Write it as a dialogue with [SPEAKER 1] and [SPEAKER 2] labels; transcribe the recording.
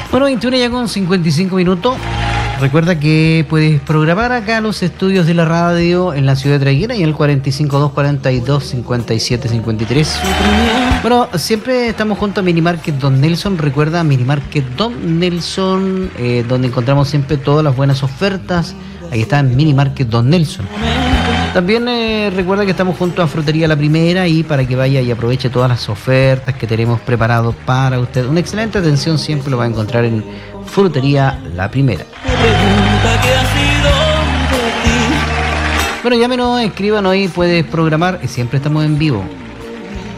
[SPEAKER 1] Bueno, 21 ya con 55 minutos. Recuerda que puedes programar acá los estudios de la radio en la ciudad de Traiguera y en el 452425753. Bueno, siempre estamos junto a Minimarket Don Nelson. Recuerda Minimarket Don Nelson, donde encontramos siempre todas las buenas ofertas. Ahí está Minimarket Don Nelson. También recuerda que estamos junto a Frutería La Primera y para que vaya y aproveche todas las ofertas que tenemos preparado para usted. Una excelente atención siempre lo va a encontrar en Frutería La Primera. Bueno, llámenos, escríbanos y puedes programar. Siempre estamos en vivo.